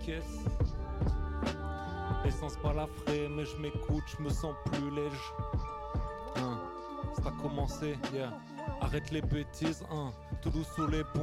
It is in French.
caisse. Essence pas la frais, mais je m'écoute, je me sens plus léger. Ça a commencé, yeah. Arrête les bêtises, tout doux sous les ponts.